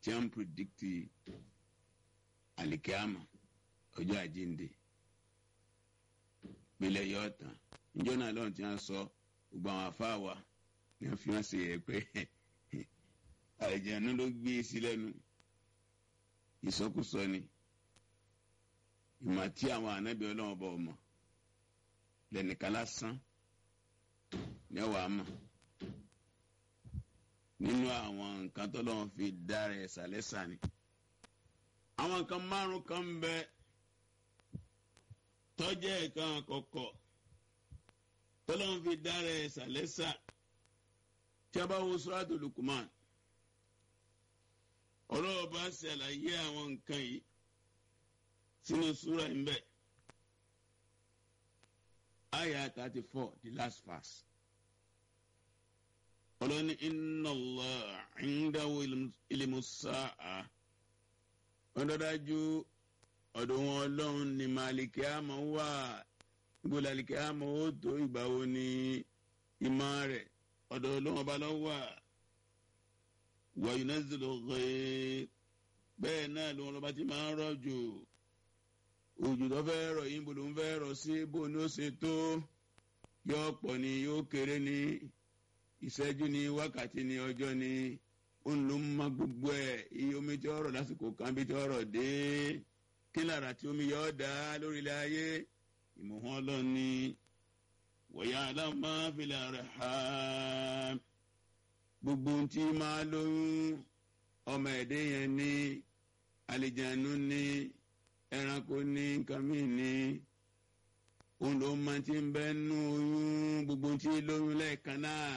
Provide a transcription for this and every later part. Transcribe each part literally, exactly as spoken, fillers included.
tí wọ́n ń pìrìdíkìtì àlìkíámà ọjọ́ àjíǹde gbélé yọ ọ̀tàn níjọ́ náà lọ́run tí wọ́n sọ gbogbo àwọn afáwa ni wọ́n fi wọ́n ṣe yẹ pé àlìjànnú ló gbé sí lẹ́nu ìsọkúsọ ni ìmọ̀ tí àwọn ànábì ọlọ́run bọ̀ ọmọ lẹ́nìkan lásán ní ọwọ́ àmọ́ nínú àwọn nǹkan tó lọ́wọ́ fi dára ẹ̀sà lẹ́sà ni àwọn nǹkan márùn kan ń bẹ tọ́jẹ́ ẹ̀kan àkọ́kọ́ tó lọ́wọ́ fi dára ẹ̀sà lẹ́sà tí a bá wo Suratu Luqman ọlọ́wọ́ bá ṣàlàyé àwọn nǹkan yìí sínú súra ń bẹ ayah thirty four the last verse. Ọlọ́ni inna Allah indahu ilmu sa'a ọdọ́dájú ọ̀dọ̀ wọn ọlọ́run ni màlìkì àmọ́ wà gbọ́dọ̀ àlìkì àmọ́ ó tó ìgbà wo ni ìmọ̀ rẹ̀ ọ̀dọ̀ ọlọ́run ọba ló wà wa yunazzilu ghayth bẹ́ẹ̀ náà ló wọn lọ́ba tí máa ń rọ̀jò òjò tó fẹ́ rọ̀ yín bó ló ń fẹ́ rọ̀ sí bó ni ó ṣe tó yọ pọ̀ ni yóò kéré ni ìṣẹ́jú ni wákàtí ni ọjọ́ ni ó ń lo mọ gbogbo ẹ̀ iye omi tí ó rọ̀ lásìkò kan bí tí ó rọ̀ dé kí lára tí omi yọ ọ́ dá lórílẹ̀ ayé ìmọ̀hán ọlọ́run ni wa ya'lamu ma fil arham gbogbo ohun tí máa lóyún ọmọ ẹ̀dẹ́ yẹn ní àlìjànú ní ẹranko ní nǹkan mìíràn ní òun ló máa ti ń bẹ́ nú oyún gbogbo ohun tí lóyún lẹ́ẹ̀kan náà.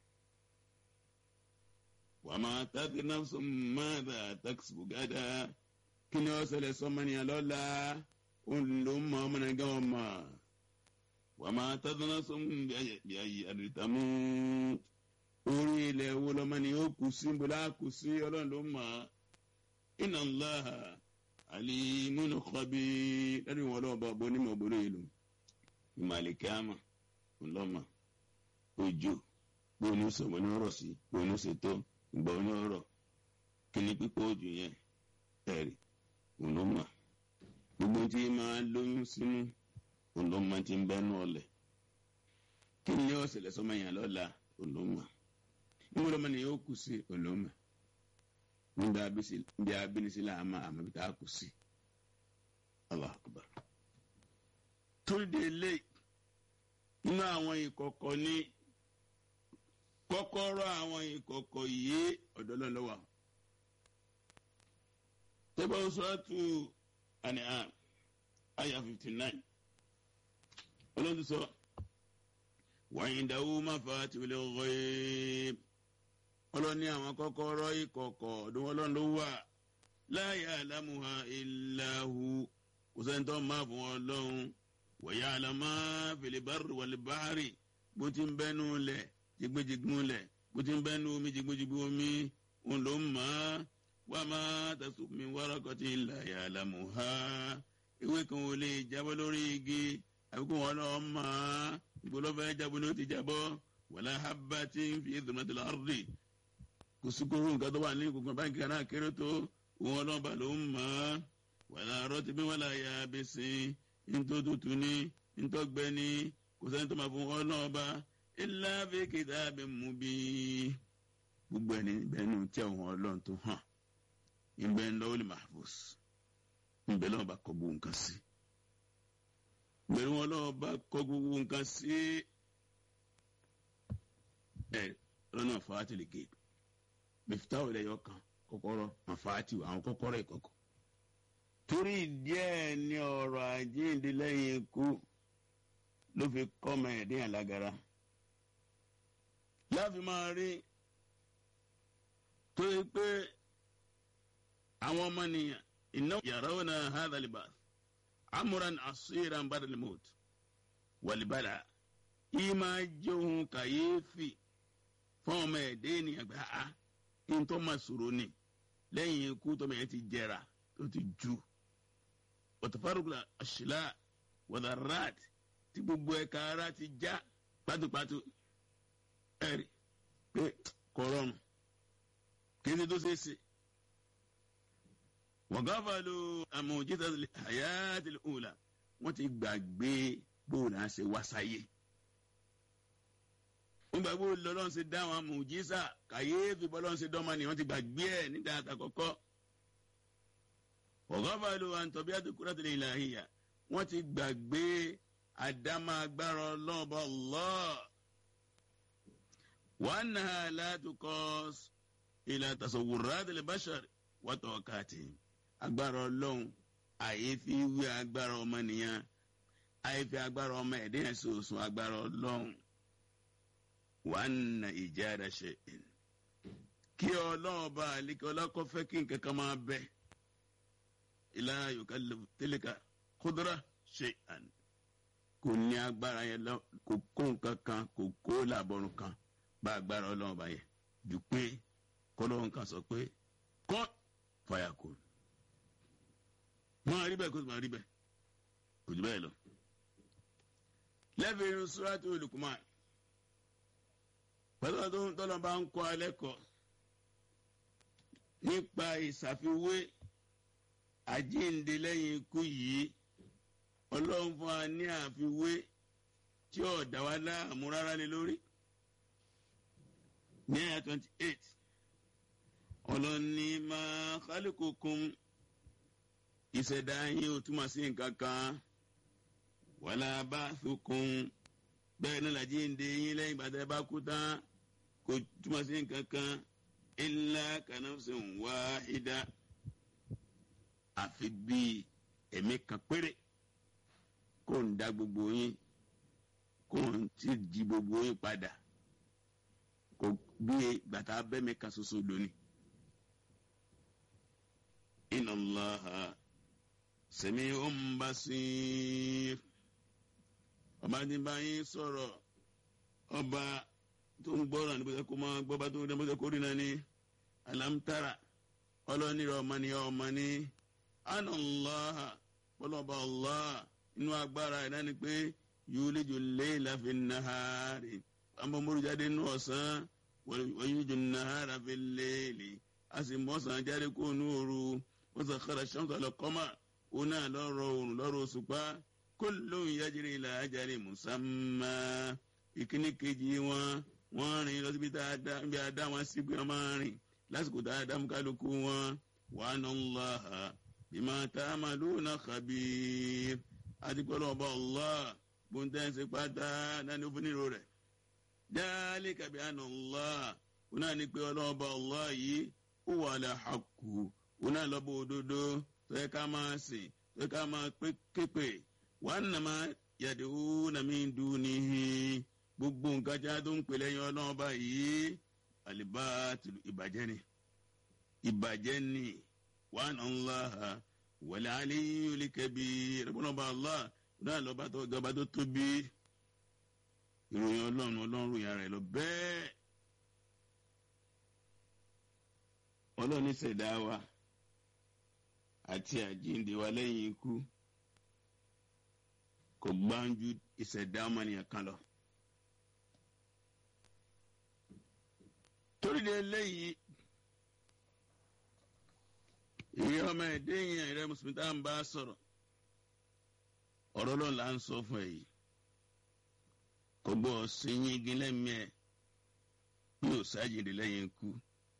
wàmà tàbí nafsun madha taksibu gada kí ni ó ṣẹlẹ̀ sọmọnìyàn lọ́la òun ló mọ ọmọ náà gán ọmọ wàmà tàbí nafsun bí ayé àdìtàmú orí ilẹ̀ wo lọ́mọ ni ó kù sí bọ́lá kù sí ọlọ́run ló mọ̀ inna Allaha alimun khabir lẹ́nu wọn lọ́wọ́ bá bọ́ onímọ̀ òbúrò ìlú ìmàlìkẹ́ àmà ńlọ́mọ òjò bó ní sọ̀mọ́ ní ọ̀rọ̀ sí bó ní ṣètò ìgbà ní ọ̀rọ̀ kí ni pípọ̀ òjò yẹn ẹ̀rì ńlọ́mọ gbogbo tí máa lóyún sínú ńlọ́mọ tí ń bẹ́nu ọ̀lẹ̀ kí ni ó ṣẹlẹ̀ sọ́mọ yẹn lọ́la ńlọ́mọ níbo lọ́mọ ni yóò kù sí ńlọ́mọ níbi abínisí làámà àmọ́ bí tá a kù sí Allahu Akbar. torí de lé nínú àwọn ìkọ̀kọ̀ ní kọ́kọ́rọ́ àwọn ìkọ̀kọ̀ yìí ọ̀dọ̀ Ọlọ́run ló wà. tẹ́bọ̀ Suratu An'am ayah fifty nine Ọlọ́run sọ wa indahu mafatihul ghaib Ọlọ́run ní àwọn kọ́kọ́rọ́ ìkọ̀kọ̀ ọ̀dọ̀ Ọlọ́run ló wà la ya'lamuha illa hu kò sẹ́ni tó máa fún Ọlọ́run wa ya'lamu ma fil barri wal bahri bó ti ń bẹ́nu lẹ̀ jigbejigun lẹ̀ bó ti ń bẹ́nu omi jigbejigun omi òun ló mọ̀ wa ma tasqutu min waraqatin illa ya'lamuha ewé kan ò lè jábọ́ lórí igi àbíkú wọn lọ́ọ́ mọ̀ ìgbọ́lọ́fẹ́ jábọ́ ló ti jábọ́ wala habbatin fi dhulmatil ardi kùsùkùrù nǹkan tó wà ní gbogbo báńkì náà kéré tó òun ọlọ́ba ló ń mọ̀ ọ́ wala ratbin wala yabisin ntòtútù ní ntọ́gbẹ́ ní kò sẹ́ni tó máa fún ọlọ́ba illa fi kitabin mubin gbogbo ẹni bẹ́ẹ̀ nù tí àwọn ọlọ́run tó hàn ìbẹ́ lawhul mahfuz ìbẹ́ lọ́wọ́ bá kọ gbogbo nǹkan sí ìbẹ́ wọn lọ́wọ́ bá kọ gbogbo nǹkan sí ẹ̀ lọ́nà fatil ghaib miftahu lẹ́yọ̀ kan kọ́kọ́rọ́ mafati àwọn kọ́kọ́rọ́ ìkọ̀kọ̀ torí díẹ̀ ní ọ̀rọ̀ àjíǹde lẹ́yìn ikú ló fi kọ́mọ ẹ̀dín àlágara láfi máa rí tó yẹ pé àwọn ọmọnìyàn iná yarawna hadha al-ba'th amran asiran ba'da al-maut wal-bala yìí máa jẹ́ ohun kàyéfì fún ọmọ ẹ̀dín ènìyàn gbà á ntọ́ máa sọ̀rọ̀ ni lẹ́yìn ikú tọ́mọ yẹn ti jẹrà tó ti ju watafarukula aṣìlá wàdàrát tí gbogbo ẹ̀ka ara ti já pátópátó ẹ̀rí pé kọ̀rọ̀nù kéde tó ṣeéṣe wa ghafalu an mu'jizatil hayatil ula wọ́n ti gbàgbé bóun náà ṣe wá sáyé. wọ́n gbàgbé lọ́lọ́run ṣe dá àwọn mùjísà kàyéfì bọ́lọ́run ṣe dánmọ́ ni wọ́n ti gbàgbé ẹ̀ nígbà àtàkọ́kọ́. wa ghafalu an tabi'ati qudratil ilahiyya wọ́n ti gbàgbé àdámà agbára ọlọ́ọ̀bọ Allah. wa annaha la tuqas ila tasawwuratil bashar wa tawqatihim agbára ọlọ́run àyèfi wí agbára ọmọnìyàn àyèfi agbára ọmọ ẹ̀dẹ́ yẹn sòsùn agbára ọlọ́run. wa anna ijada shay'in kí ọlọ́run bá àlékè ọlọ́kọ́ fẹ́ kí nǹkan kan máa bẹ ila yukallifu tilka qudra shay'an kò ní agbára yẹn lọ kò kó nǹkan kan kò kó làbọ̀rùn kan bá agbára ọlọ́run bá yẹ jù pé kọ́lọ́run kan sọ pé kọ́ fayakun máa rí bẹ́ẹ̀ kó máa rí bẹ́ẹ̀ kò jù bẹ́ẹ̀ lọ. lẹ́fẹ̀ẹ́ inú suratu Luqman pẹ̀lú ọdún tọ́lọ́ bá ń kọ́ alẹ́ kọ́ nípa ìṣàfiwé àjíǹde lẹ́yìn ikú yìí ọlọ́run fún wa ní àfiwé tí ó dá wa láàmú rárá lé lórí. ní àyà twenty eight ọlọ́ni máa khalqukum ìṣẹ̀dá yín ò túmọ̀ sí nǹkan kan wala ba'thukum bẹ́ẹ̀ náà làjíǹde yín lẹ́yìn ìgbà tẹ́ bá kú tán kò túmọ̀ sí nǹkan kan illa ka nafsin wahida àfi bíi ẹ̀mí kan péré kò ń dá gbogbo yín kò ń ti jí gbogbo yín padà kò bí gbàtà abẹ́mi kan ṣoṣo lónìí. Inna Allaha sami'un basir ọba tí bá yín sọ̀rọ̀ ọba tó ń gbọ́rọ̀ níbo ṣe kó máa gbọ́ bá tó ń dẹ́gbẹ́sẹ̀ kó rí náà ní alam tara ọlọ́nìrọ̀ ọmọ ní ọmọ ní anna Allaha bọ́lọ́ba Allah inú agbára ẹ̀ náà ni pé yuliju al-layla fin-nahari àmọ́ mọ́rú jáde nínú ọ̀sán wa yuliju an-nahara fil-layli a sì mọ́sàn jáde kó nú òru wa sakhkhara ash-shamsa wal-qamara òun náà lọ́rọ̀ òrùn lọ́rọ̀ òṣùpá kullun yajri ila ajalin musamma ìkíní kejì wọn wọ́n rìn lọ síbi tá a dá wọn sí pé wọ́n máa rìn lásìkò tá a dá mú kálukú wọn wa anna Allaha bima ta'maluna khabir adigbọ́lọ́ ọba Allah gbóntẹ́nsì pátá náà ní ó fún nílò rẹ̀ dhalika bi anna Allah òun náà ní pé ọlọ́ọba Allah yìí ó wà al-haqqu òun náà lọ́bọ̀ òdodo tó yẹ ká máa sìn tó yẹ ká máa pé képe wa annama yad'una min dunihi gbogbo nǹkan tí a tó ń pè lẹ́yìn ọlọ́ọba yìí al-batilu ìbàjẹ́ ni ìbàjẹ́ ni wa anna Allaha wal aliyyul kabir ọlọ́ọba Allah náà lọ́ba tó gaba tó tóbi ìròyìn ọlọ́run ọlọ́run yàrá ẹ̀ lọ bẹ́ẹ̀ ọlọ́run ṣẹ̀dá wa àti àjíǹde wa lẹ́yìn ikú kò gbáǹjú ìṣẹ̀dá ọmọnìyàn kan lọ. torí de eléyìí ìyá ọmọ ẹ̀dẹ́ yẹn rẹ mùsùlùmí tá à ń bá sọ̀rọ̀ ọ̀rọ̀ lọ́n là ń sọ fún ẹ yìí kò gbọ́ sẹ́yìn igi lẹ́mìí ẹ̀ bí ò sáàjìndé lẹ́yìn ikú.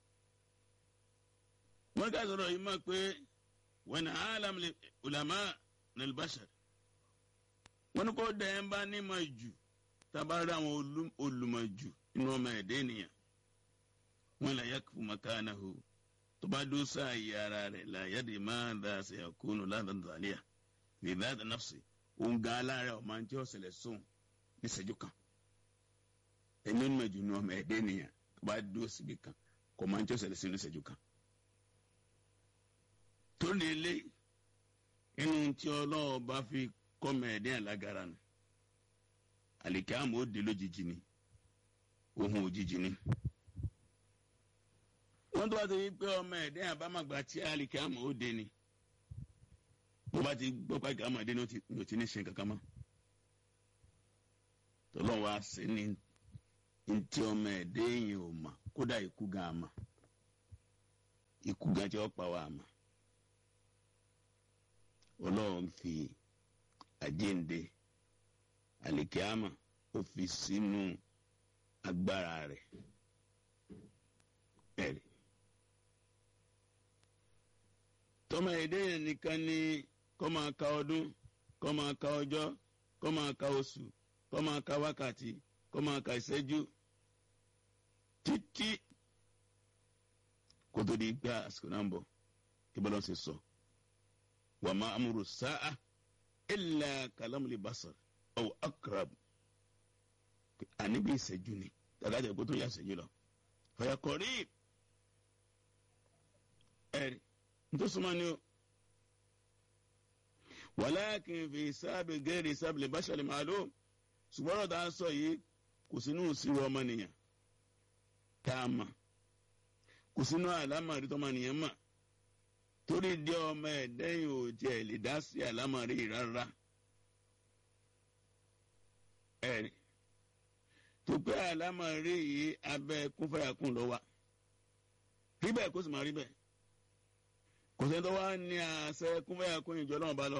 wọ́n ká sọ̀rọ̀ yìí mọ̀ pé wọ́n ní alam ulama nil bashar wọ́n ní kó dẹ́yìn bá nímọ̀ jù tábàárà àwọn olùmọ̀ jù nínú ọmọ ẹ̀dẹ́ ènìyàn wọ́n là yakfu makanahu tó bá dó sáàyè ara rẹ̀ là yadri madha sayakunu ládàá dàlíà ní dàdà nafsi òun gan aláàrẹ ọmọ àti ọ̀sẹ̀lẹ̀ sùn ní ìṣẹ́jú kan ẹni ó ní mẹ́jọ ní ọmọ ẹ̀dẹ́ nìyẹn tó bá dúró síbi kan kò máa ń tí ọ̀sẹ̀lẹ̀ sí ní ìṣẹ́jú kan. tó ní ilé inú tí ọlọ́wọ́ bá fi kọ́mọ ẹ̀dẹ́ àlágara nù àlìkẹ́ àmọ́ ó dé lójijì ni ohun òjijì ni. wọ́n tó bá ti rí pé ọmọ ẹ̀dẹ́ àbámagbà tí àlìkẹ́ àmọ́ ó dé ni bó bá ti gbọ́ pàgẹ́ àmọ́dé ní o ti ní ṣe kankan mọ́ tọ́lọ́ wa sí ní ntí ọmọ ẹ̀dẹ́ yìí ò mà kódà ikú gan ama ikú gan tí ó pa wá ama ọlọ́run fi àjíǹde àlìkíámà ó fi sínú agbára rẹ̀ ẹ̀rí. tọ́mọ èdè yẹn nìkan ni kọ́ máa ka ọdún kọ́ máa ka ọjọ́ kọ́ máa ka oṣù kọ́ máa ka wákàtí kọ́ máa ka ìṣẹ́jú títí kó tó di gbá àsìkò náà ń bọ̀ kí bọ́lá ṣe sọ. wa ma amru sa'a illa kalamul basar aw aqrab àníbi ìṣẹ́jú ni dàda jẹ́ kó tó yà ìṣẹ́jú lọ. fa qarib ẹ̀rí nítorí súnmọ́ ni o. walakin fi sábì gẹ́rì sábì lè bashar ma'lum ṣùgbọ́n ọ̀dà sọ yìí kò sínú ìṣirò ọmọnìyàn tá a mọ̀ kò sínú àlámọ̀rí tọ́mọnìyàn mọ̀ torí dé ọmọ ẹ̀dẹ́yìn ò tiẹ̀ lè dá sí àlámọ̀rí rárá ẹ̀rí tó pé àlámọ̀rí yìí abẹ́ kúnfẹ́yàkùn ló wà rí bẹ́ẹ̀ kó sì máa rí bẹ́ẹ̀ kò sẹ́ni tó wá ní àṣẹ kúnfẹ́yàkùn ìjọ náà bá lọ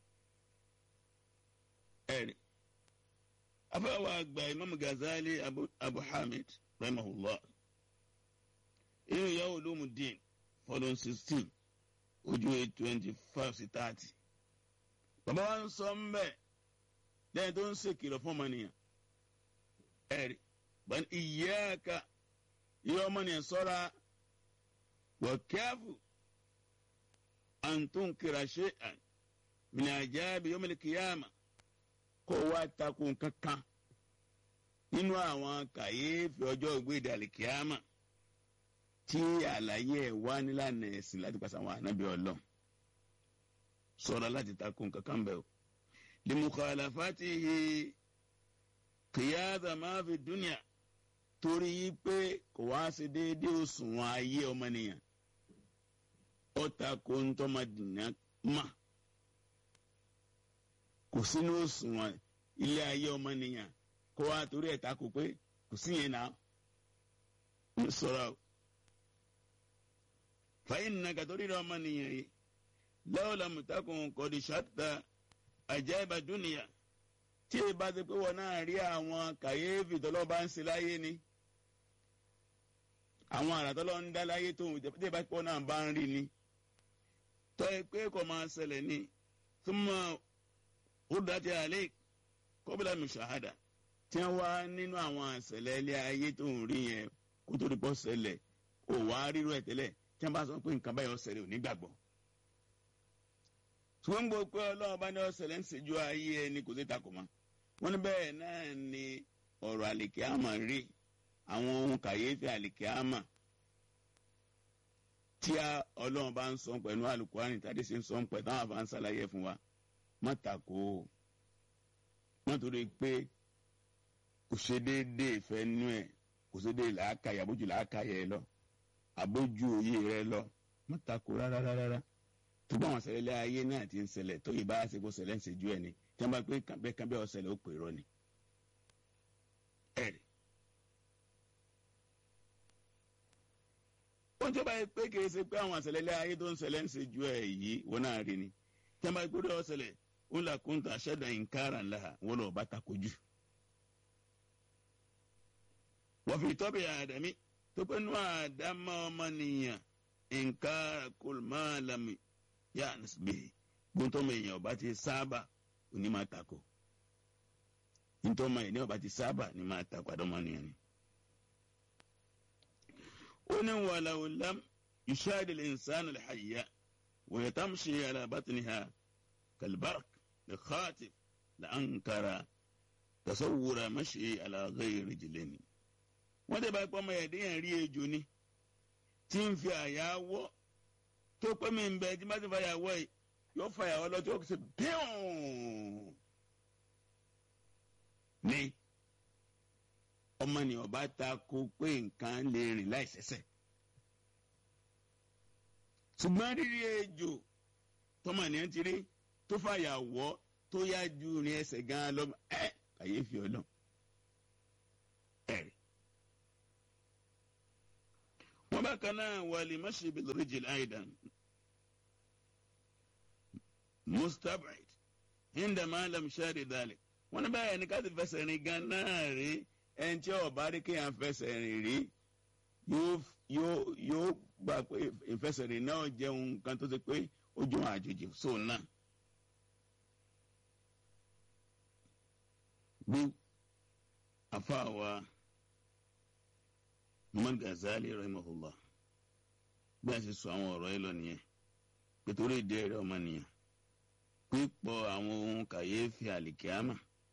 ẹ̀rí afẹ́wà àgbà Imam Ghazali Abu, Abu Hamid rahimahullah inú Ihya Ulumuddin fọdún sixteen ojú eight twenty five sí thirty bàbá wa ń sọ mbẹ lẹ́yìn tó ń ṣèkìlọ̀ fún ọmọnìyàn ẹ̀rí ban iyyaka ìyá ọmọnìyàn ṣọ́ra wa kafu an tunkira shay'an min ajabi yawmil qiyamah kó wá takùn kankan nínú àwọn kàyéfì ọjọ́ ìgbéde àlìkíyàmà tí àlàyé ẹ̀ wá nílànà ẹ̀sìn láti pàṣẹ àwọn ànábì Ọlọ́run ṣọ́ra láti takùn kankan bẹ́ẹ̀ o. limukhalafatihi qiyada ma fi dunya torí pé kò wá sí déédéé òṣùwọ̀n ayé ọmọnìyàn ó takùn ntọ́mọdìyàn mà kò sínú òṣùwọ̀n ilé ayé ọmọnìyàn kó wá torí ẹ̀ takò pé kò sí yẹn náà ń sọ̀rọ̀ o. fàyín nàgà torí rẹ̀ ọmọnìyàn yìí lawla mutakun kọ́dí ṣáàtà àjẹ́bà dúnìyà tí ì bá ti pé wọn náà rí àwọn kàyéfì tọ́lọ́ bá ń ṣe láyé ni àwọn àrà tọ́lọ́ ń dá láyé tó ń tí ì bá ti pé wọn náà bá ń rí ni tọ́ ẹ pé kò máa ṣẹlẹ̀ ni túmọ̀ hudati alik kọ́bílà mushahada tí wọ́n wá nínú àwọn àṣẹlẹ̀ ilé ayé tó ń rí yẹn kó tó di pọ́ ṣẹlẹ̀ kó wá rírú ẹ̀ tẹ́lẹ̀ tí wọ́n bá sọ pé nǹkan báyọ̀ ṣẹlẹ̀ ò ní gbàgbọ́. ṣùgbọ́n gbogbo pé ọlọ́run bá ní ọ̀ṣẹlẹ̀ ń ṣèjú ayé ẹni kò sí takò mọ́. wọ́n ní bẹ́ẹ̀ náà ni ọ̀rọ̀ àlìkíámà rí àwọn ohun kàyéfì àlìkíámà tí ọlọ́run bá ń sọ pẹ̀lú àlùkùránì tàbí sì ń sọ pẹ̀lú táwọn àbá ń ṣàlàyé fún wa má takò wọ́n torí pé kò ṣe déédéé ìfẹ́ nú ẹ̀ kò ṣe déédéé làákàyè àbójú làákàyè ẹ lọ àbójú òye rẹ lọ má takò rárá rárá tó bá wọn ṣẹlẹ̀ ayé náà ti ń ṣẹlẹ̀ tó yìí bá ṣe kó ṣẹlẹ̀ ń ṣe ju ẹ ni tí wọ́n bá pé kàbẹ́ kàbẹ́ ọ̀ṣẹlẹ̀ ó pè rọ ni. ẹ̀rì wọ́n tó bá yẹ pé kì í ṣe pé àwọn àṣẹlẹ̀ ayé tó ń ṣẹlẹ̀ ń ṣe ju ẹ yìí wọ́n náà rí ni tí wọ́n bá pé ó ṣẹlẹ̀ ó là kúntà aṣẹ́dá ìǹkárà ńlá wọn lọ bá takojú. wọ́n fi tọ́bi àdàmí tó pé nú àdámọ́ ọmọnìyàn ìǹkárà kòlmáàlámì yá nísìbí gbóntọ́mọ èèyàn ọba ti sábà òní máa tako ntọ́mọ èèyàn ọba ti sábà ní máa tako àdọ́mọnìyàn ni. ó ní wàlàwùlám ìṣáàdìlẹ̀ ìnsánù lè hayà wọ̀nyẹ̀ támṣe alábàtìníhà kàlbárk لخاتم لأنكر تصور مشي على غير رجلين wọ́n dẹ̀ bá pọ́ ọmọ ẹ̀dín yẹn rí ejò ni tí ń fi àyà wọ́ tó pẹ́ mi ń bẹ tí bá ti fa àyà wọ́ yìí yóò fa àyà wọ́ lọ tí ó sì bíọ̀n ní ọmọnìyàn bá ta ko pé nǹkan lè rìn láìsẹ̀sẹ̀ ṣùgbọ́n rírí ejò tọmọnìyàn ti rí tó fàyà wọ́ tó yá ju ní ẹsẹ̀ gan-an lọ ẹ kàyéfì ọlọ́ ẹ̀rí. wọ́n bá kan náà wà lè má ṣe bẹ̀rẹ̀ rẹ́jẹ̀ láìdá mustab'id indama lam shari dhalik wọ́n ní báyìí ní ká ti fẹsẹ̀ rìn gan náà rí ẹni tí ó bá rí kéèyàn fẹsẹ̀ rìn rí yóò yóò yóò gbà pé ìfẹsẹ̀ rìn náà jẹ́ nǹkan tó ti pé ó jọ àjòjì sóun náà. bí afáwa Muhammad Ghazali rahimahullah bí a ti sọ àwọn ọ̀rọ̀ yìí lọ nìyẹn nítorí ìdí ẹ̀rẹ́ ọmọnìyàn pípọ̀ àwọn ohun kàyéfì àlìkíámà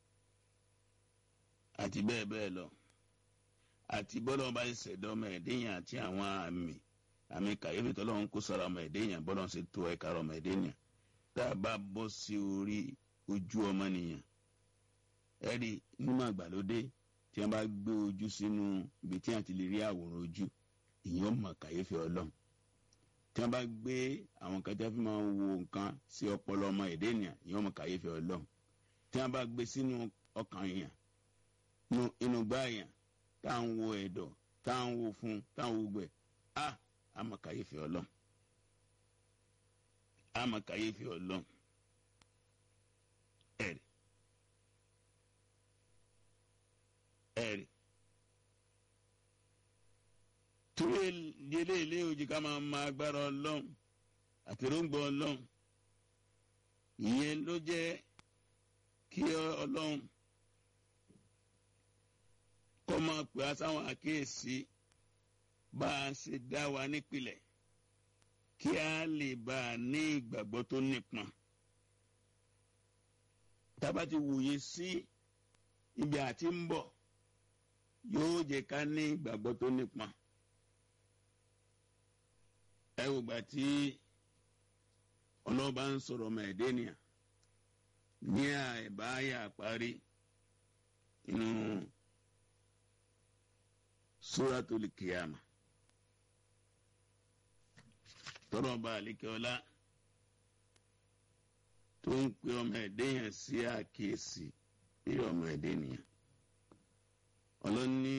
àti bẹ́ẹ̀ bẹ́ẹ̀ lọ àti bọ́lá ọba ìṣẹ̀dá ọmọ ẹ̀dẹ́yìn àti àwọn àmì àmì kàyéfì tọ́lọ́run kó sára ọmọ ẹ̀dẹ́yìn bọ́lá ṣe tó ẹ̀ka ọmọ ẹ̀dẹ́yìn tá a bá bọ́ sí orí ojú ọmọnìyàn ẹ̀rí nínú àgbàlódé tí wọ́n bá gbé ojú sínú ibi tí wọ́n ti lè rí àwòrán ojú ìyẹn mọ̀ kàyéfì ọlọ́run tí wọ́n bá gbé àwọn kan tí wọ́n fi máa ń wo nǹkan sí ọpọlọ ọmọ ẹ̀dẹ́yìn ìyẹn mọ̀ kàyéfì ọlọ́run tí wọ́n bá gbé sínú ọkàn èèyàn inú gbá èèyàn tá à ń wo ẹ̀dọ̀ tá à ń wo fún tá à ń wo gbẹ̀ á àmọ̀ kàyéfì ọlọ́run àmọ̀ kàyéfì ọlọ́run ẹ̀rí ẹ̀rí torí ilé ilé òjì ká máa ma agbára ọlọ́run àti ròǹgbò ọlọ́run ìyẹn ló jẹ́ kí ọlọ́run kọ́ máa pè á sáwọn àkíyèsí bá a ṣe dá wa nípìlẹ̀ kí a lè bá a ní ìgbàgbọ́ tó nípọn tá a bá ti wòye sí ibi àti ń bọ̀ yóò jẹ́ ká ní ìgbàgbọ́ tó nípọn. ẹ wò gbà tí ọlọ́ba ń sọ̀rọ̀ ọmọ ẹ̀dẹ́ nìyà ní àìbáyà parí inú Suratul Qiyamah tọrọ ọba àlekèọlá tó ń pe ọmọ ẹ̀dẹ́ yẹn sí àkíyèsí bí ọmọ ẹ̀dẹ́ nìyà ọlọ́ni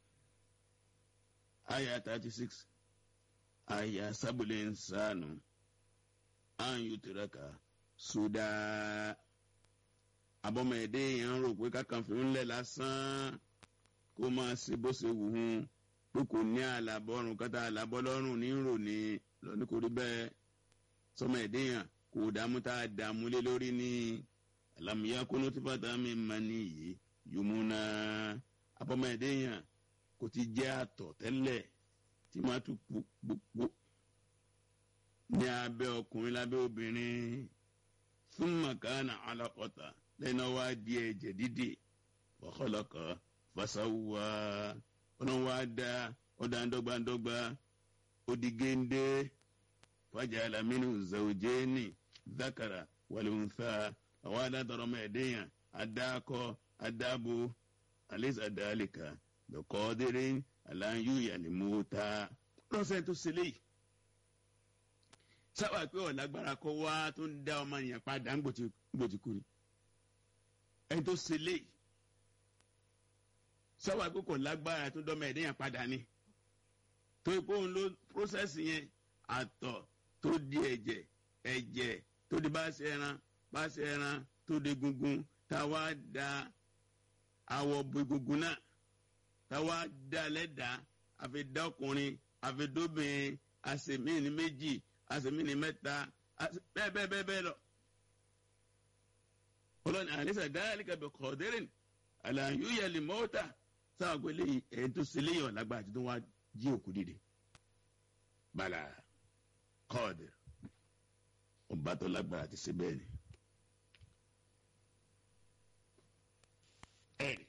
àyà thirty six àyà sábúlẹ̀ ń sànù àyùtìrẹ́kà sódà abọ́mọ ẹ̀dẹ́ yẹn ń rò pé kákan fi ń lẹ̀ lásán kó máa ṣe bó ṣe wù ú pé kò ní àlàbọ̀rùn kátà àlàbọ̀lọ́rùn ní rò ní lọ́ní kò rí bẹ́ẹ̀ sọmọ ẹ̀dẹ́ yẹn kò dààmú tá a dààmú lé lórí ní àlàmúyá kónú tí bàtà mi máa ní yìí yòmúnà abọ́mọ ẹ̀dẹ́ yẹn kò ti jẹ́ àtọ̀ tẹ́lẹ̀ tí máa tún gbogbo ní abẹ́ ọkùnrin lábẹ́ obìnrin fún màkánà alákọ̀tà lẹ́nu wá di ẹ̀jẹ̀ dídì wa khalaqa fasawwa ọ̀nà wá dá ọ̀dà ńdọ́gbàndọ́gba odigende fajala minhu zawjayni dhakara wal untha àwọn adátọ̀rọ̀ ọmọ ẹ̀dẹ́ yẹn adákọ̀ adábo alaysa dhalika biqadirin ala an yuhyil mauta lọ́sẹ̀ tó ṣe léyìí sábà pé ọ̀lágbára kọ́ wá tó ń dá ọmọ yẹn padà ń gbòtì kúri ẹni tó ṣe léyìí sábà pé kò lágbára tó dọ́mọ ẹ̀dẹ́ yẹn padà ni tó ipò òun ló prósẹ́sì yẹn àtọ̀ tó di ẹ̀jẹ̀ ẹ̀jẹ̀ tó di bá ṣe ẹran bá ṣe ẹran tó di gungun táwa da awọ bo egungun náà táwa da lẹ́dàá àfi dá ọkùnrin àfi dóbìnrin àsèmí ní méjì àsèmí ní mẹ́ta bẹ́ẹ̀ bẹ́ẹ̀ bẹ́ẹ̀ bẹ́ẹ̀ lọ. ọlọ́ni àlẹ́sà dhalika bi qadirin ala an yuhyil mauta sáà gbélé ẹ̀yìn tó ṣe léyìn ọ̀làgbà àti tó wá jí òkú dìde. bala qadir ọba tó lágbára ti ṣe bẹ́ẹ̀ ni. ẹ̀rì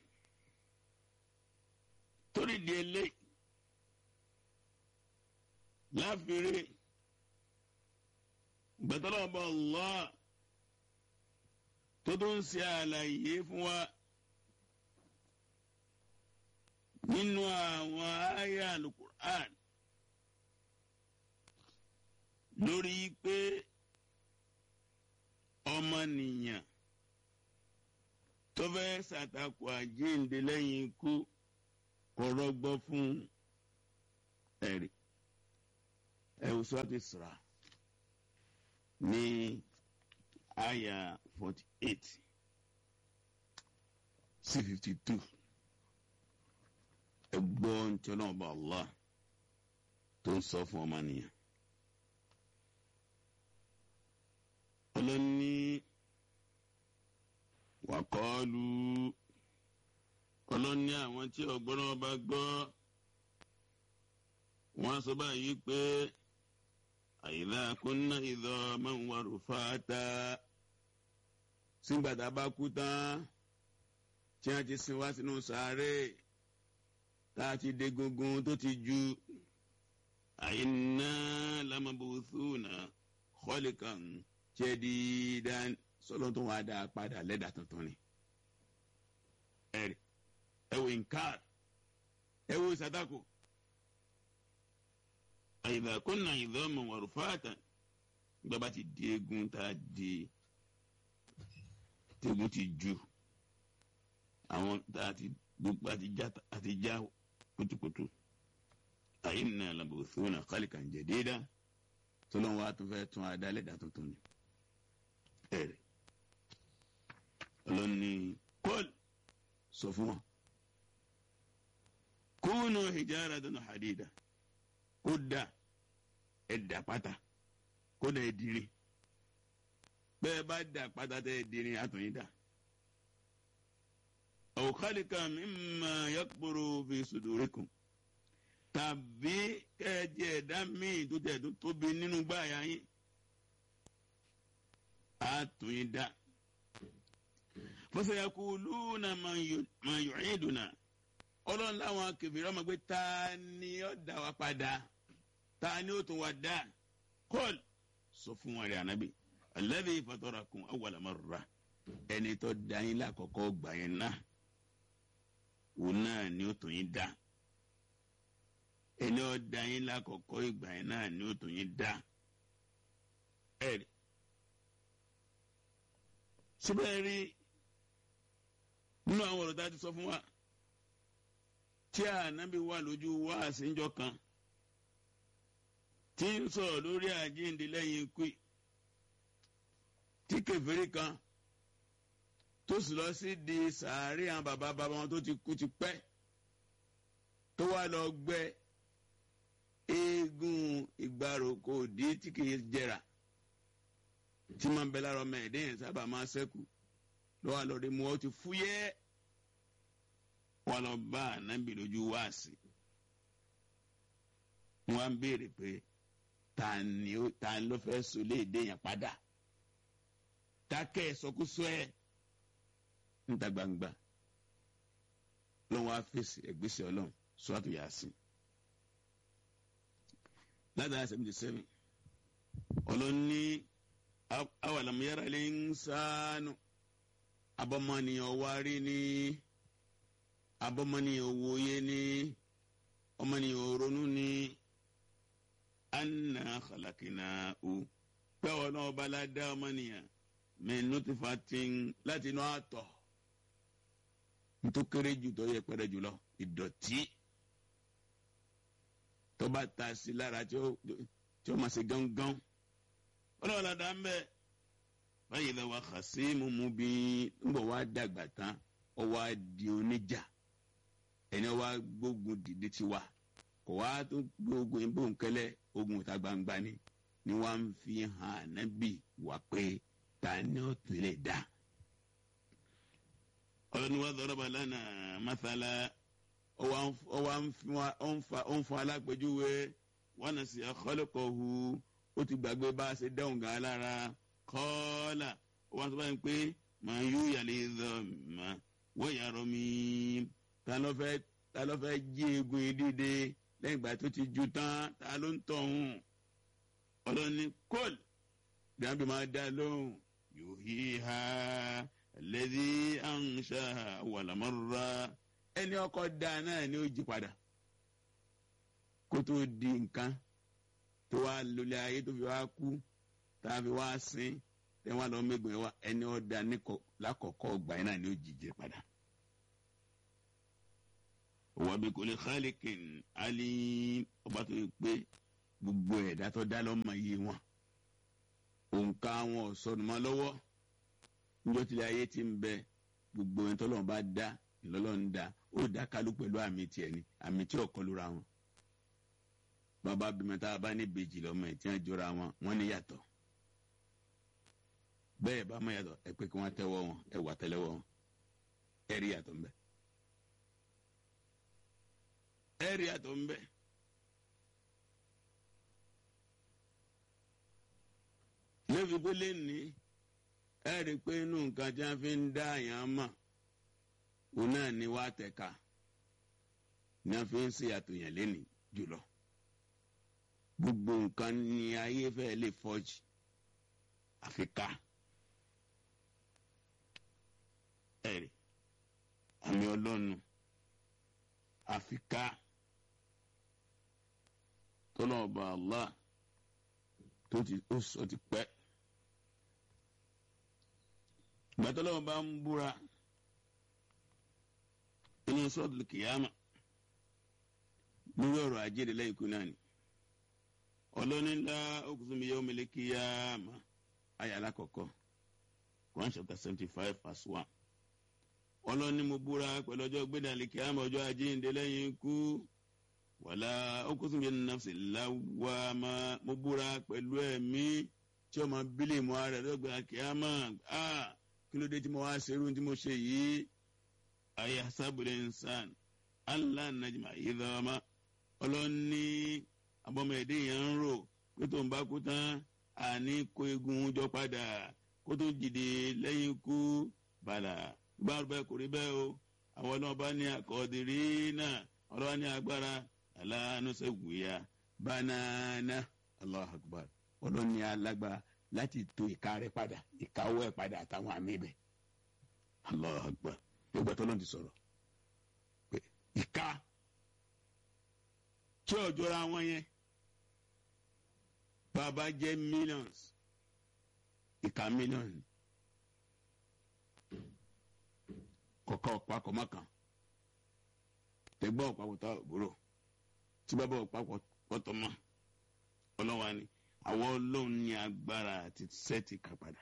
torí di eléyìí láfiri gbẹtọlọbọ Allah tó tó ń ṣe àlàyé fún wa nínú àwọn àyà alukur'an lórí pé ọmọnìyàn tó fẹ́ ṣàtakò àjíǹde lẹ́yìn ikú kò rọgbọ fún ẹ̀rí ẹ̀wù sọ́ọ́tì sọ̀rọ̀ ní àyà forty eight sí fifty two ẹgbọ́n tí ọlọ́run bá Allah tó ń sọ fún ọmọ nìyẹn. ọlọ́ni wàkọ́ọ́lù ọlọ́ni àwọn tí ọgbọ́n bá gbọ́ wọ́n sọ báyìí pé àyìnlá kúnná ìdọ̀ máa ń wàrú fáátá sígbàtà bá kú tán tí wọ́n ti sin wá sínú sàárè tá a ti dé gungun tó ti ju àyìnná lamabùsùnà khaliqan jadidan sọlọ́n tó wà dá padà lẹ́dà tuntun ni. ẹ̀rì ẹ̀wò nkár ẹ̀wò sàdákò àyìnlá kúnná ìdọ̀ máa ń wàrú fáátá gbọ́dọ̀ bá ti di egun tá a di tegun ti ju àwọn àti gbogbo àti já àti já kutukutu àyìnà làbòsùnà khaliqan jadida tọ́lọ́n wa tó fẹ́ tún adálẹ̀ dà tuntun ni. ẹ̀rẹ̀ ọlọ́ni kọ́l sọ fún wọn kúnú hijaratan hadida kó dà ẹ̀dà pátá kó dà ẹ̀dìrín bẹ́ẹ̀ bá dà pátá tẹ́ ẹ̀dìrín àtúnyí dà. aw khaliqan mimma yakburu fi sudurikum tàbí kẹ́ẹ̀jì ẹ̀dá míì tó tẹ̀ tó tóbi nínú gbáàyà yín àtúnyí dà. fasayaquluna man yu'iduna ọlọ́run láwọn kẹfìrí ọmọ pé ta ni ó dá wa padà ta ni ó tún wa dá. kọ́l sọ fún wọn rẹ̀ ànábì alladhi fatarakum awwala marra ẹni tó dá yín lákọ̀ọ́kọ́ gbà yẹn náà òun náà ni ó tún yín dá ẹni ó dá yín lákọ̀ọ́kọ́ ìgbà yẹn náà ni ó tún yín dá. ẹ̀rí síbẹ̀ rí nínú àwọn ọ̀rọ̀ tá a ti sọ fún wa tí ànábì wà lójú wáàsí ńjọ́ kan tí ń sọ̀rọ̀ lórí àjíǹde lẹ́yìn ikú tí kèfèrí kan tó sì lọ sí di sàárè àwọn bàbá bàbá wọn tó ti kú ti pẹ́ tó wá lọ gbẹ́ eégún ìgbàròkò dí tí kìí jẹrà tí máa ń bẹ lára ọmọ ẹ̀dẹ́ yẹn sábà máa ṣẹ́kù lọ́wọ́ lọ rí mu ọ́ ti fúyẹ́ wọ́n lọ bá ànábì lójú wáàsí wọ́n á ń béèrè pé ta ni ó ta ló fẹ́ sọ léèdè yẹn padà dákẹ́ sọkúsọ ẹ̀ níta gbangba lọ́wọ́ á fèsì ẹ̀gbẹ́sẹ̀ ọlọ́run Suratu Yasin ládàá seventy seven ọlọ́ni awalam yara al-insanu abọ́mọnìyàn wárí ní abọ́mọnìyàn wòye ní ọmọnìyàn ronú ní anna khalaqnahu pé ọ̀nà ọba ládá ọmọnìyàn min nutfatin láti inú àtọ̀ ntòkèrè jù tó yẹ pẹ́rẹ́ jùlọ ìdọ̀tí tó bá ta sí lára tí ó máa ṣe gángan ọlọ́wọ́ la dá ń bẹ́ báyìí lọ́wọ́ khasimu mubin ń bọ̀ wá dàgbà tán ọ wá di oníjà ẹni ọ wá gbógun dìde ti wá kò wá tó gbógun ìbòǹkẹ́lẹ́ ogun ìta gbangba ni ni wọ́n ń fi hàn ànábì wá pé ta ni ó tún lè dá. ọlọ́ni wa daraba lana mathala ọ wá ń fún alápèjúwe wa nasiya khalqahu ó ti gbàgbé bá a ṣe dáhùn gan alára kọ́ọ́là ó wá sọ báyìí pé màá yú yàlẹ́ ìzọ̀mà wọ́yà rọmi ta ló fẹ́ ta ló fẹ́ jí egun yìí dìde lẹ́yìn ìgbà tó ti ju tán ta ló ń tọ̀hún ọlọ́ni kọ́ọ̀l dàbí máa dá lóhùn yóò hí ha lẹ́dí àǹṣà wàlámọ́ra ẹni ọkọ̀ dá náà ni ó jí padà kó tó di nǹkan tó wá lólé ayé tó fi wá kú tá a fi wá sin tẹ wá lọ mẹgbẹ wa ẹni ọdà lákọ̀ọ́kọ́ gbà yín náà ni ó jíjẹ padà. wa bi kulli khaliqin alim ọba tó yẹ pé gbogbo ẹ̀dá tó dá lọ́mọ yìí wọn òǹkà wọn sọnù mọ́ lọ́wọ́ níjọ́ tí ayé ti ń bẹ gbogbo ẹni tọ́lọ́run bá dá ìlọ́lọ́run dá ó dá kálú pẹ̀lú àmì tiẹ̀ ni àmì tí ọ̀kọ́ lóra wọn. bàbá bímọ tá a bá ní ìbejì lọ́mọ ẹ̀ tí wọ́n jọra wọn wọ́n ní yàtọ̀. bẹ́ẹ̀ bá mọ̀ yàtọ̀ ẹ pé kí wọ́n tẹ́wọ́ wọn ẹ wà tẹ́lẹ́wọ́ wọn ẹ rí yàtọ̀ ńbẹ. ẹ rí yàtọ̀ ńbẹ. lẹ́fi pé lẹ́ni ẹ rí i pé inú nǹkan tí wọ́n fi ń dá àyàn mọ̀ òun náà ni wàá tẹ̀ka ní wọ́n fi ń ṣe àtòyàn lẹ́ni jùlọ. gbogbo nǹkan ni ayé fẹ́ lè fọ́jì àfi ká. ẹ̀rì àmì ọlọ́nu àfi ká tọ́lọ́ọ̀bà Allah tó ti ó sọ ti pẹ́. gbàtọ́lọ́wọ́ bá ń búra inú sọ́ọ̀tù kìyàmà lórí ọ̀rọ̀ àjẹ́rẹ́ lẹ́yìn ikú náà ni ọlọ́ni ńlá uqsimu yawmil qiyamah ayé alákọ̀ọ́kọ́ Quran chapter seventy five verse one ọlọ́ni mo búra pẹ̀lú ọjọ́ gbẹ́dàlẹ̀ kìyàmà ọjọ́ àjíǹde lẹ́yìn ikú wala uqsimu bin nafsil lawwamah mo búra pẹ̀lú ẹ̀mí tí ọmọ bílẹ̀ mọ́ ara rẹ̀ lọ́gbà kìyàmà ah kí ló dé tí mo wá ṣerú tí mo ṣe yìí ayahsabu al-insan alla najma idhama ọlọ́ni abọ́mọ ẹ̀dẹ́ yẹn ń rò pé tó ń bá kú tán àní kó egun jọ padà kó tó jìde lẹ́yìn ikú bàlà bá bẹ́ẹ̀ kò rí bẹ́ẹ̀ o àwọn náà bá ní àkọ́dìrí náà ọlọ́wà ní agbára ala nusawwiya banana Allahu akbar ọlọ́ni alágbára láti to ìka rẹ̀ padà ìkáwọ́ ẹ̀ padà àtàwọn àmì ibẹ̀ Allahu akbar gbogbo àtọ́lọ́ ti sọ̀rọ̀ pé ìka tí ọjọ́ ra wọn yẹn bàbá jẹ́ millions ìka millions kọ̀ọ̀kan ọ̀pá kọ̀mọ́kan tẹ̀gbọ́n ọ̀pá pọ̀tọ́ òbúrò tí bàbá ọ̀pá pọ̀tọ́ mọ́ ọlọ́wà ni àwọn ọlọ́run ní agbára àti sẹ́ẹ̀tì kà padà.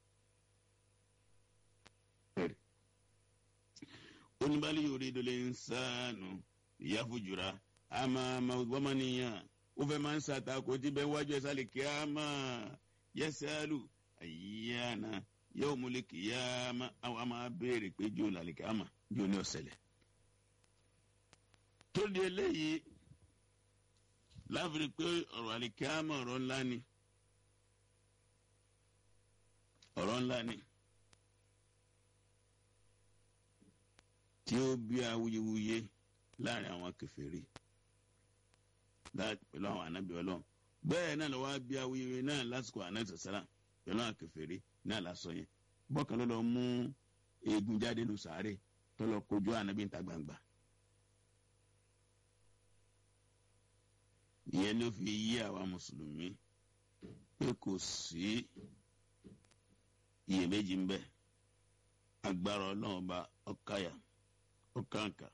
oníbàálí yóò rí ìdólé ń sáànù ìyá fújura àmà wọ́mọnìyàn ó fẹ́ máa ń ṣàtàkò tí bẹ́ẹ̀ wájú ẹ̀ sálẹ̀ kí á máa yẹ́sàálù àyíyáná yóò múlẹ̀ kí á máa àwọn máa béèrè pé jù lálẹ́ kí á máa jù ní ọ̀sẹ̀lẹ̀. tó di eléyìí láfiri pé ọ̀rọ̀ àlìkíámà ọ̀rọ̀ ńlá ni ọ̀rọ̀ ńlá ni tí ó bí awuyewuye láàrin àwọn kèfèrí pẹ̀lú àwọn ànábì Ọlọ́run bẹ́ẹ̀ náà lọ́wọ́ bí awuyewuye náà lásìkò ànábì sàsàrà pẹ̀lú àwọn kèfèrí náà lásọ yẹn bọ́kàn ló lọ mú eegun jáde nù sàárè tó lọ kojú ànábì níta gbangba. ìyẹn ló fi yí àwa mùsùlùmí pé kò sí iyèméjì ń bẹ agbára Ọlọ́run bá ọkàyà ọkàǹkà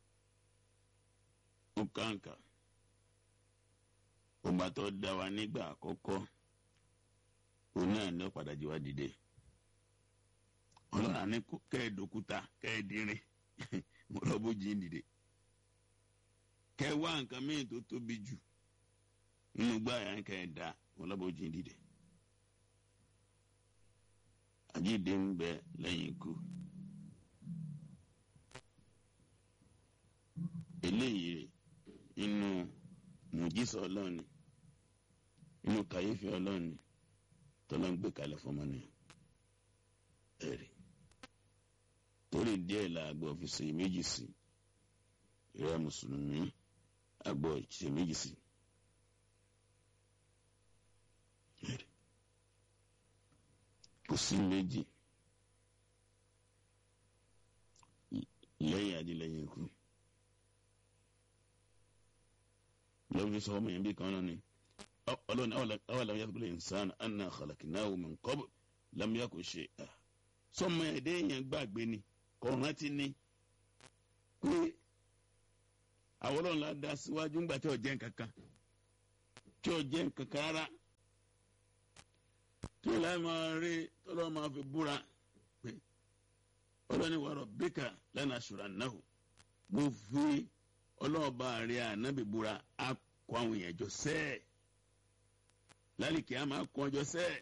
ọkàǹkà ọba tó dá wa nígbà àkọ́kọ́ òun náà ní ọ̀padà jí wa dìde Ọlọ́run àní kẹ́ẹ̀dókúta kẹ́ẹ̀dínrín mo lọ bó jí dìde kẹ́ẹ̀ wá nǹkan mìíràn tó tóbi jù nínú gbáyà ń kẹ́ ẹ̀ dá wọn lọ́bọ̀ jí dìde àjíǹde ń bẹ lẹ́yìn ikú eléyìí inú mùjísà Ọlọ́run inú kàyéfì Ọlọ́run tọ́lọ́ ń gbé kalẹ̀ fọmọnìyàn ẹ̀rí torí díẹ̀ la àgbọ̀ ọ̀fíìsì méjì sí ìrẹ́ mùsùlùmí àgbọ̀ ìṣe méjì sí. kò sí méjì lẹ́yìn adìlẹ́yìn ikú lọ́wọ́ sọ ọmọ yẹn bí kan náà ni ọlọ́ni awàlàwọ̀ yàtọ̀ lẹ́yìn sáà anna khalaqnahu min qabl lam yakun shay'a sọmọ ẹ̀dẹ́ yẹn gbàgbé ni kọ̀ọ̀rán ti ní pé àwọn ọlọ́run la dá síwájú ńgbà tí ò jẹ́ nǹkan kan tí ò jẹ́ nǹkan kan rárá tí ò láì máa rí tọ́lọ́ máa fi búra ọlọ́ni wa rabbika lanahshurannahu mo fi ọlọ́ọ̀bá rẹ̀ ànábì búra á kó àwọn èèyàn jọ sẹ́ẹ̀ lálìkí á máa kó ọjọ́ sẹ́ẹ̀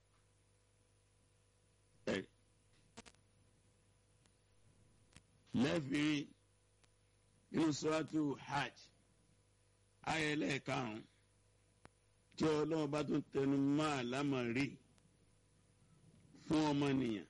ẹ̀ lẹ́fìrí nínú suratu hajj ayẹlẹ́ karùn-ún tí ọlọ́ọ̀bá tún tẹnu máa lámàrí fún ọmọnìyàn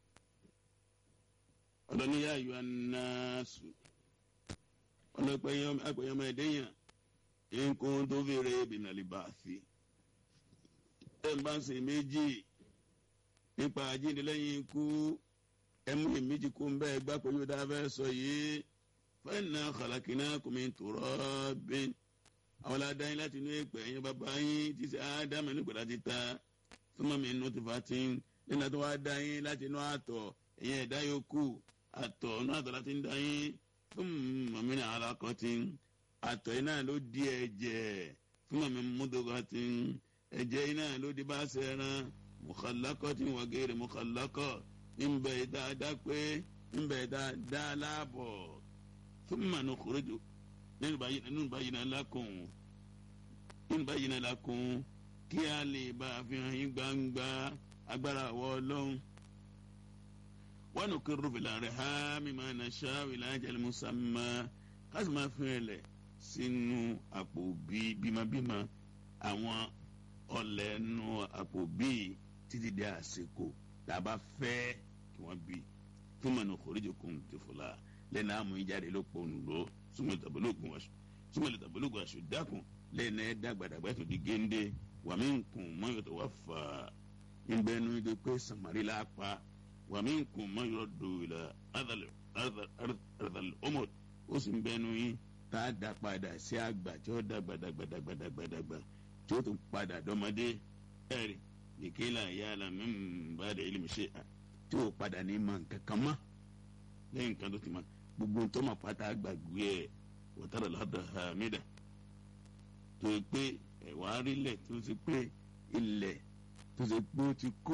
ọlọ́ni yá ayọ̀ anáṣù ọlọ́pẹ̀yọmọ ẹ̀dẹ́yàn nǹkan tó fèrè bìnnàlìbàfì ẹ̀ ń bá ń ṣe méjì nípa àjíǹde lẹ́yìn ikú ẹ̀mú ìméjì kú ń bẹ́ẹ̀ gbá pẹ̀lú dáfẹ́ sọ yìí fẹ́ẹ̀nà khalaqnakum min turabin àwọn aládàáyín láti inú èpè ẹ̀yìn bàbá yín tí ṣe ádámù nígbà láti ta thumma min nutfatin nínú àti wàá dáyín láti inú àtọ̀ ẹ̀yìn ẹ̀dá yòókù àtọ̀ inú àtọ̀ láti ń dáyín thumma min alaqatin àtọ̀ iná ló di ẹ̀jẹ̀ thumma min mudghatin ẹ̀jẹ̀ iná ló di bá ṣẹran mukhallaqatin wa ghayri mukhallaqa ńbẹ dáadáa pé ńbẹ dáadáa láàbọ̀ thumma nukhriju nínú báyìí náà lakum nínú báyìí náà lakum kí a lè bá a fi hàn yín gbangba agbára àwọ̀ ọlọ́run wa nuqirru fil arhami ma nasha'u ila ajalin musamma káàsì máa fi hàn lẹ̀ sínú àpò bí bímabíma àwọn ọ̀lẹ́nu àpò bí títí di àsìkò tá a bá fẹ́ kí wọ́n bí thumma nukhrijukum tifla lẹ́nu àmú ìjáde ló pọ̀ nùlọ súnmọ́ ìtàbọ̀lógún ashuddakum lẹ́nu ẹ̀ dàgbàdàgbà tó di géńdé wa minkum man yutawaffa ìbẹ́nu ìdè pé sàmárì lápá wa minkum man yuraddu ila ardhil umur ó sì ń bẹ́nu yín tá a dá padà sí àgbà tí ó dàgbàdàgbàdàgbàdàgbà tí ó tún padà dọ́mọdé ẹ̀rì nìkéla yàrá mímú bá dé ilé mi ṣe à tí ó padà ní ma nǹkan kan mọ́ lẹ́yìn nǹkan tó ti ma gbogbo tó ma pátá gbàgbé ẹ̀ wọ́tàrà lọ́dọ̀ hàmídà tó yẹ pé ẹ̀wà rílẹ̀ tó ṣe pé ilẹ̀ tó ṣe pé ó ti kó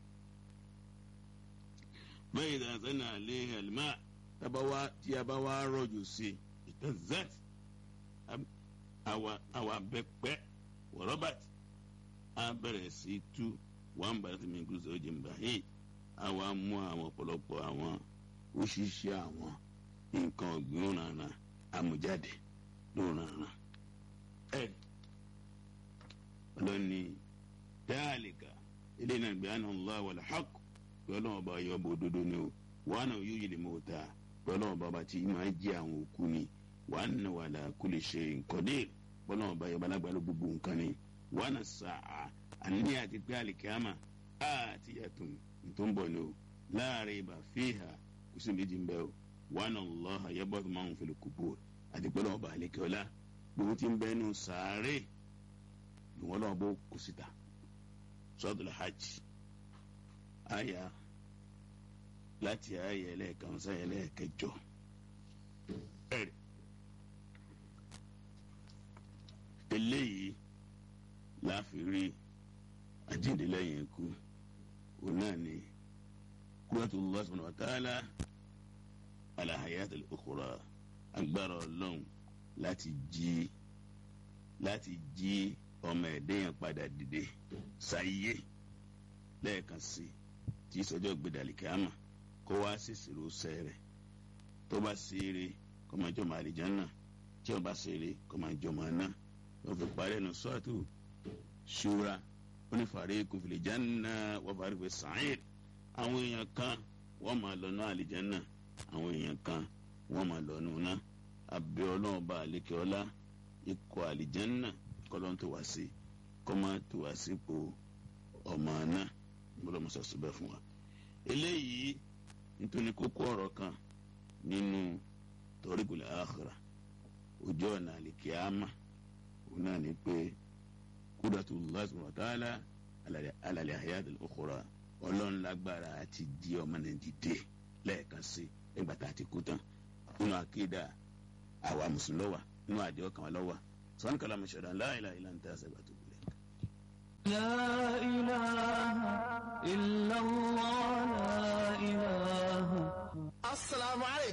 bẹ́ẹ̀ ìdánsẹ́ náà lé ẹ̀lmá tí a bá wá rọ̀jò sí ìtẹ́zẹ́t àwa bẹ́pẹ́ wọ̀rọ̀bàtì a bẹ̀rẹ̀ sí tú wọn bẹ̀rẹ̀ sí mi gúúsù ọjọ́ ìgbà yìí a wá mú àwọn ọ̀pọ̀lọpọ̀ àwọn òṣìṣẹ́ àwọn nǹkan ọ̀gbìn òrànà amújáde lórànà ẹ̀ ọlọ́ni dáàlìkà ilé náà gbé àná ńlá wàlá hàk pé ọlọ́wọ́n bá yọ ọba òdodo ni o wàá náà yóò yìlẹ̀ mọ́ ta pé ọlọ́wọ́n bá bá ti máa jẹ́ àwọn òkú ni wàá nà wàlá kulli shay'in qadir pé ọlọ́wọ́n bá yọ ọba alágbàlú gbogbo nǹkan ni wana saa ani ati pe alikiyama ati yatun ntombo no la raiba fiha kusimiji mbeo wana allah yabathu man fil qubur ati pe lo ba alikiola bo ti nbe nu sare ni won lo bo kusita suratul hajj aya láti aya ele kan sa ele kẹjọ er eléyìí láàfin rí àjíǹde lẹ́yìn ikú òun náà ni quwwatullah subhanahu wa ta'ala ala hayatil ukhra agbára ọlọ́run láti jí láti jí ọmọ ẹ̀dẹ́yàn padà dìde sáyé lẹ́ẹ̀kan sí tí sọjọ́ gbẹdàlìkẹ́ àmà kó wá sí ìṣirò sẹ́rẹ̀ tó bá ṣeré kó máa jọ máa àlìjánnà tí ó bá ṣeré kó máa jọ máa ná wọ́n fi parẹ́ nu sọ́ọ̀tù ṣúra wọ́n ní fariqun fil janna wa fariqun fis sa'ir àwọn èèyàn kan wọ́n máa lọ ní àlìjánnà àwọn èèyàn kan wọ́n máa lọ nù ná abẹ́ ọlọ́run bá àlékè ọlá ikọ̀ àlìjánnà kọ́lọ́n tó wá sí kọ́ máa tó wá sípò ọmọ náà gbọ́dọ̀ mọ̀ sọ́sọ́ bẹ́ẹ̀ fún wa. eléyìí nítorí kókó ọ̀rọ̀ kan nínú tariqul akhirah ojú ọ̀nà àlìkíyàmá òun náà ní pé qudratullahi subhanahu wa ta'ala ala al-hayatil ukhra ọlọ́run lágbára àti di ọmọ náà dìde lẹ́ẹ̀kan sí ẹgbà tá a ti kú tán nínú àkídà àwa mùsùlùmí lọ́wà nínú àdé ọkàn wa lọ́wà subhanaka allahumma ashhadu an la ilaha illa anta astaghfiruka wa atubu ilayk. لا إله إلا الله لا إله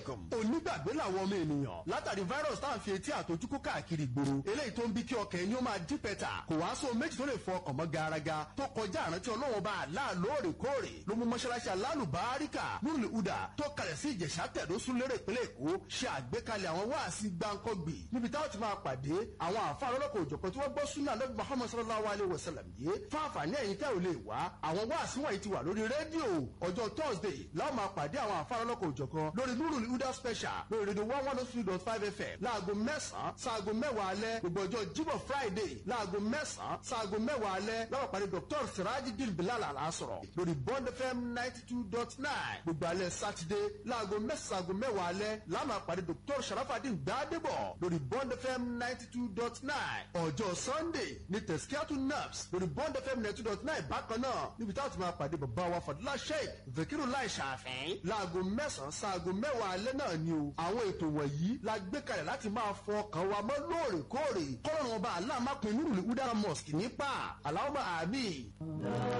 alaykum. onígbàgbé làwọn ọmọ ènìyàn látàrí virus tá à ń fi etí àtọjú kó káàkiri ìgboro eléyìí tó ń bí kí ọkàn ẹni ó máa dí pẹ́tà kò wá sóhun méjì tó lè fọ ọkàn mọ́ garaga tó kọjá àrántí ọlọ́wọ́n bá àlá lóòrèkóòrè ló mú mọ́ṣáláṣí alálùbáríkà nurul huda tó kalẹ̀ sí ìjẹ̀ṣà tẹ̀dó súnlérè ìpínlẹ̀ èkó ṣe àgbékalẹ̀ àwọn wáàsí gbáǹkọ́gbì níbi táwọn ti máa pàdé àwọn àfa lọ́lọ́kọ̀ òjọ̀kan tí wọ́n gbọ́ súnà lọ́bí muhammad sallallahu alayhi wa sallam yìí fún àǹfààní ẹ̀yin tẹ́ ò lè wá àwọn wáàsí wọ̀nyí ti wà lórí rédíò ọjọ́ thursday láwọn máa pàdé àwọn àfa lọ́lọ́kọ̀ òjọ̀kan lórí nurul huda special lórí rédíò one one oh three dot five fm láago mẹ́sàn-án sáago mẹ́wàá alẹ́ gbogbo ọjọ́ jíbọ̀ friday láago mẹ́sàn-án sáago mẹ́wàá alẹ́ láwọn pàdé dr sirajidin bilal alasọ̀rọ̀ lórí bond fm ninety two dot nine gbogbo alẹ́ saturday láago mẹ́sàn-án sáago mẹ́wàá alẹ́ láwọn máa pàdé dr sharafadin gbadebo lórí bond fm ninety two dot nine ọjọ́ sunday ní tẹ̀síkíátù naps lórí bond fm ninety two dot nine bákan náà níbi táwọn ti máa pàdé bàbá wa fadúlá sheikh vekiru lai ṣàfẹ́ láago mẹ́sàn-án sáago mẹ́wàá alẹ́ náà ni o àwọn ètò wọ̀nyí la gbé kalẹ̀ láti máa fọ ọkàn wa mọ́ lóòrèkóòrè kọ́lọ́run ọba aláàmápin nurul huda mosque nípa aláwọ̀ àmì.